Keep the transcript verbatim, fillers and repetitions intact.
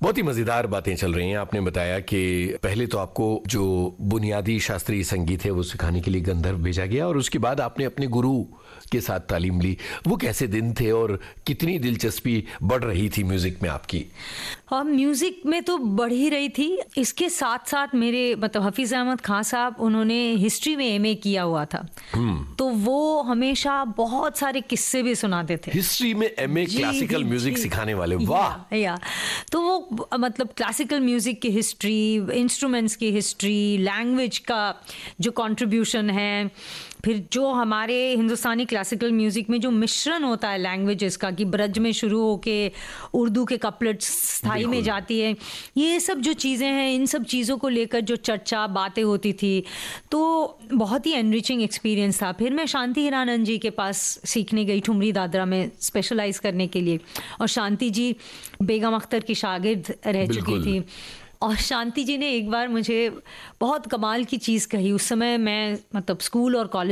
बहुत ही मजेदार बातें चल रही हैं। आपने बताया कि पहले तो आपको जो बुनियादी शास्त्रीय संगीत है वो सिखाने के लिए गंधर्व भेजा गया और उसके बाद आपने अपने गुरु के साथ तालीम ली। वो कैसे दिन थे और कितनी दिलचस्पी बढ़ रही थी म्यूजिक में आपकी? हाँ, म्यूजिक में तो बढ़ ही रही थी। इसके साथ साथ मेरे मतलब हफीज अहमद खान साहब, उन्होंने हिस्ट्री में एमए किया हुआ था, तो वो हमेशा बहुत सारे किस्से भी सुनाते थे। हिस्ट्री में एमए क्लासिकल म्यूजिक सिखाने वाले, वाह। या, या तो वो मतलब क्लासिकल म्यूजिक की हिस्ट्री, इंस्ट्रूमेंट्स की हिस्ट्री, लैंग्वेज का जो कंट्रीब्यूशन है, फिर जो हमारे हिंदुस्तानी क्लासिकल म्यूजिक में जो मिश्रण होता है लैंग्वेजेस का, कि ब्रज में शुरू होके उर्दू के कपलेट्स स्थाई में जाती है, ये सब जो चीज़ें हैं, इन सब चीज़ों को लेकर जो चर्चा बातें होती थी, तो बहुत ही एनरिचिंग एक्सपीरियंस था। फिर मैं शांति हीरानंद जी के पास सीखने गई ठुमरी दादरा में स्पेशलाइज करने के लिए, और शांति जी बेगम अख्तर की शागिर्द रह चुकी थी। और शांति जी ने एक बार मुझे बहुत कमाल की चीज़ कही। उस समय मैं मतलब स्कूल और कॉलेज